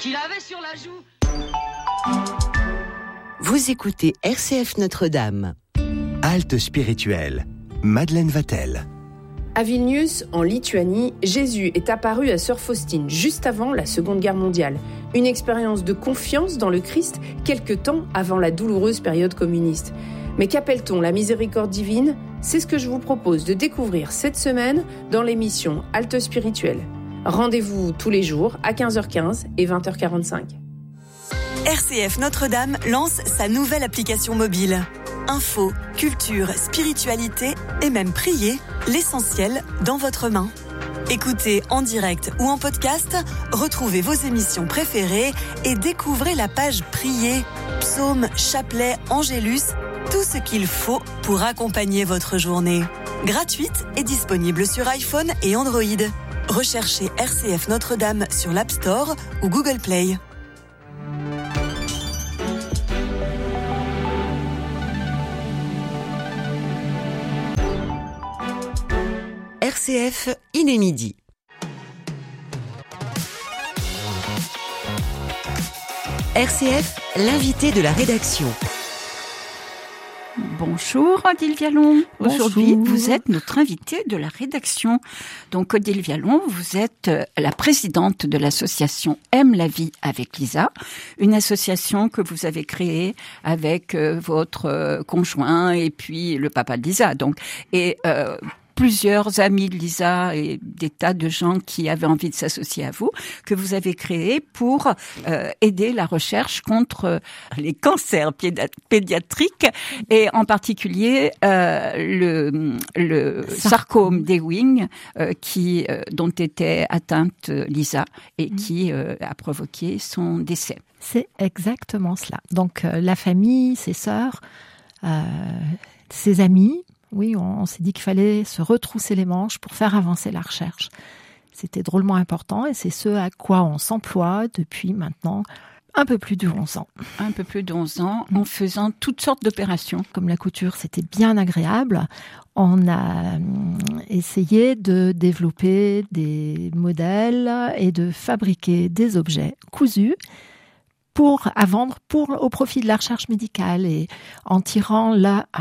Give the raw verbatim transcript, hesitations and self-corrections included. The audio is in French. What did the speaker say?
qu'il avait sur la joue. Vous écoutez R C F Notre-Dame. Halte spirituelle. Madeleine Vatel. À Vilnius, en Lituanie, Jésus est apparu à Sœur Faustine juste avant la Seconde Guerre mondiale. Une expérience de confiance dans le Christ quelque temps avant la douloureuse période communiste. Mais qu'appelle-t-on la miséricorde divine ? C'est ce que je vous propose de découvrir cette semaine dans l'émission Halte spirituelle. Rendez-vous tous les jours à quinze heures quinze et vingt heures quarante-cinq. R C F Notre-Dame lance sa nouvelle application mobile. Info, culture, spiritualité et même prier, l'essentiel dans votre main. Écoutez en direct ou en podcast, retrouvez vos émissions préférées et découvrez la page Prier, psaumes, chapelets, angélus, tout ce qu'il faut pour accompagner votre journée. Gratuite et disponible sur iPhone et Android. Recherchez R C F Notre-Dame sur l'App Store ou Google Play. R C F, il est midi. R C F, l'invité de la rédaction. Bonjour Odile Vialon. Bonjour. Aujourd'hui, vous êtes notre invitée de la rédaction. Donc Odile Vialon, vous êtes la présidente de l'association Aime la vie avec Lisa, une association que vous avez créée avec votre conjoint et puis le papa de Lisa. Donc et euh, plusieurs amis de Lisa et des tas de gens qui avaient envie de s'associer à vous, que vous avez créé pour euh, aider la recherche contre les cancers pédi- pédiatriques et en particulier euh, le, le sarcome d'Ewing euh, qui euh, dont était atteinte Lisa et qui euh, a provoqué son décès. C'est exactement cela. Donc euh, la famille, ses sœurs, euh, ses amis. Oui, on, on s'est dit qu'il fallait se retrousser les manches pour faire avancer la recherche. C'était drôlement important et c'est ce à quoi on s'emploie depuis maintenant un peu plus de onze ans. Un peu plus de onze ans, en faisant toutes sortes d'opérations. Comme la couture, c'était bien agréable. On a essayé de développer des modèles et de fabriquer des objets cousus pour à vendre pour au profit de la recherche médicale et en tirant là